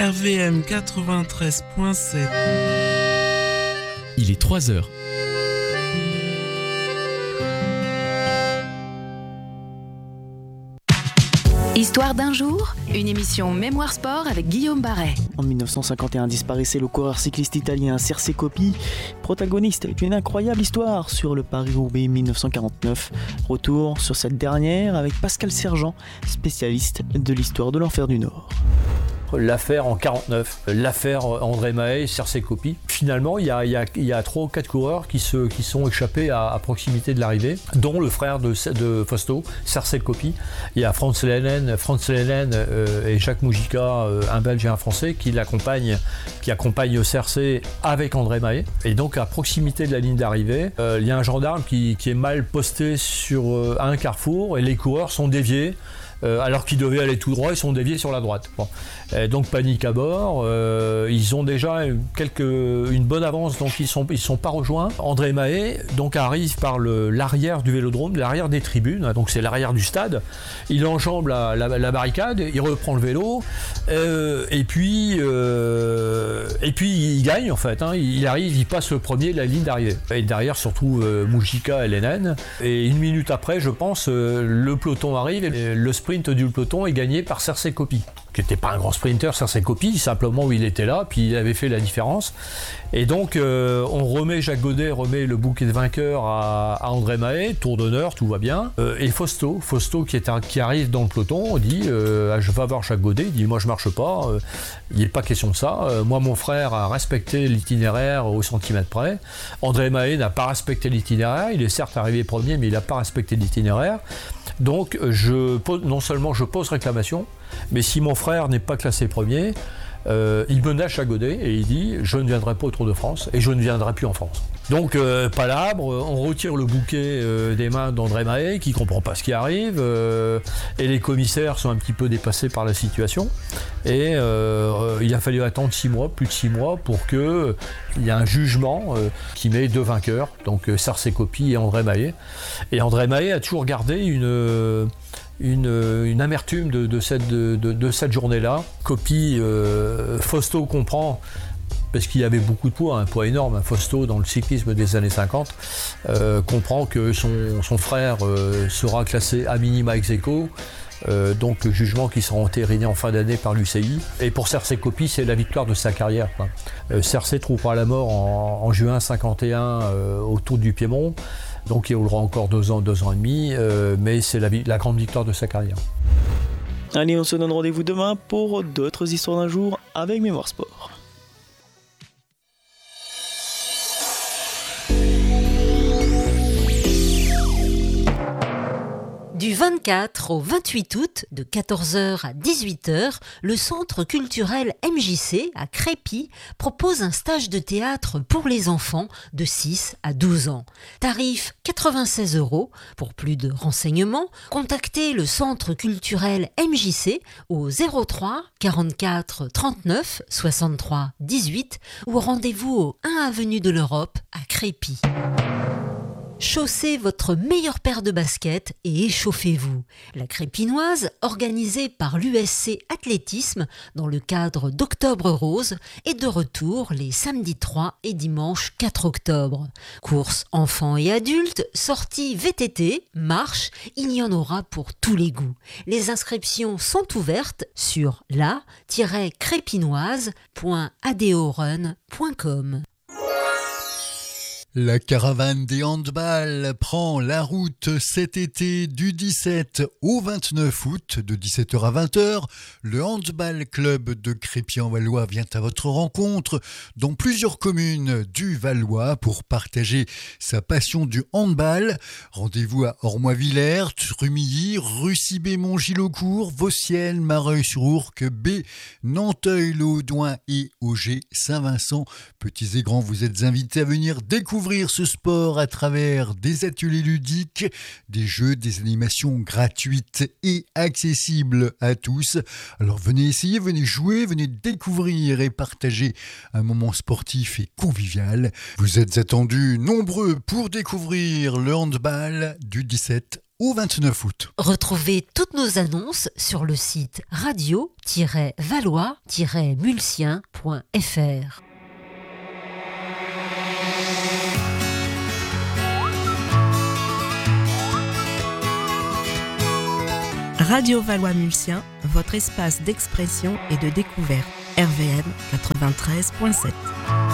RVM 93.7. Il est 3h. Histoire d'un jour, une émission Mémoire Sport avec Guillaume Barret. En 1951 disparaissait le coureur cycliste italien Serse Coppi, protagoniste d'une incroyable histoire sur le Paris-Roubaix 1949. Retour sur cette dernière avec Pascal Sergent, spécialiste de l'histoire de l'Enfer du Nord. L'affaire en 49, l'affaire André Mahé, Serse Coppi. Finalement, il y a 3 ou 4 coureurs qui sont échappés à proximité de l'arrivée, dont le frère de Fausto, Serse Coppi. Il y a Franz Lehnen et Jacques Mujica, un Belge et un Français, qui accompagnent Serse avec André Mahé. Et donc, à proximité de la ligne d'arrivée, il y a un gendarme qui est mal posté sur un carrefour et les coureurs sont déviés. Alors qu'ils devaient aller tout droit, ils sont déviés sur la droite. Bon. Donc panique à bord, ils ont déjà une bonne avance, donc ils sont pas rejoints. André Mahé donc arrive par l'arrière du vélodrome, l'arrière des tribunes, donc c'est l'arrière du stade. Il enjambe la barricade, il reprend le vélo, et puis il gagne en fait. Il arrive, il passe le premier la ligne d'arrivée. Et derrière surtout Mujica et Lehnen. Et une minute après, je pense, le peloton arrive et le sprint du peloton est gagné par Serse Coppi, qui n'était pas un grand sprinter, Serse Coppi, simplement où il était là, puis il avait fait la différence. Et donc Jacques Godet remet le bouquet de vainqueur à André Mahé, tour d'honneur, tout va bien. Et Fausto qui arrive dans le peloton, dit je vais voir Jacques Godet, il dit moi je marche pas, il n'est pas question de ça, moi mon frère a respecté l'itinéraire au centimètre près, André Mahé n'a pas respecté l'itinéraire, il est certes arrivé premier mais il n'a pas respecté l'itinéraire, donc non seulement je pose réclamation, mais si mon frère n'est pas classé premier, il menace à Godet et il dit je ne viendrai pas au Tour de France et je ne viendrai plus en France. Donc palabre, on retire le bouquet des mains d'André Mahé qui comprend pas ce qui arrive, et les commissaires sont un petit peu dépassés par la situation, et il a fallu attendre plus de 6 mois pour qu'il y ait un jugement qui met 2 vainqueurs, donc Serse Coppi et André Mahé. Et André Mahé a toujours gardé une amertume de cette journée-là. Coppi, Fausto comprend, parce qu'il avait beaucoup de poids, un poids énorme, Fausto dans le cyclisme des années 50, comprend que son frère sera classé à minima ex aequo, donc jugement qui sera entériné en fin d'année par l'UCI. Et pour Serse Coppi, c'est la victoire de sa carrière. Serse trouvera la mort en juin 51 au Tour du Piémont. Donc il roulera encore 2 ans et demi, mais c'est la grande victoire de sa carrière. Allez, on se donne rendez-vous demain pour d'autres histoires d'un jour avec Mémoire Sport. Du 24 au 28 août, de 14h à 18h, le Centre culturel MJC à Crépy propose un stage de théâtre pour les enfants de 6 à 12 ans. Tarif 96 €. Pour plus de renseignements, contactez le Centre culturel MJC au 03 44 39 63 18 ou rendez-vous au 1 avenue de l'Europe à Crépy. Chaussez votre meilleure paire de baskets et échauffez-vous. La Crépinoise, organisée par l'USC Athlétisme dans le cadre d'Octobre Rose, est de retour les samedis 3 et dimanche 4 octobre. Courses enfants et adultes, sorties VTT, marches, il y en aura pour tous les goûts. Les inscriptions sont ouvertes sur la-crépinoise.adeorun.com. La caravane des handballs prend la route cet été du 17 au 29 août de 17h à 20h. Le handball club de Crépy-en-Valois vient à votre rencontre dans plusieurs communes du Valois pour partager sa passion du handball. Rendez-vous à Ormois-Villers, Trumilly, Russy-Bémont-Gilaucourt, Vauciennes, Mareuil-sur-Ourcq, B, Nanteuil-le-Haudouin et Auger, Saint-Vincent. Petits et grands, vous êtes invités à venir découvrir ce sport à travers des ateliers ludiques, des jeux, des animations gratuites et accessibles à tous. Alors venez essayer, venez jouer, venez découvrir et partager un moment sportif et convivial. Vous êtes attendus nombreux pour découvrir le handball du 17 au 29 août. Retrouvez toutes nos annonces sur le site radio-valois-mulsien.fr. Radio Valois-Mulsien, votre espace d'expression et de découverte. RVM 93.7.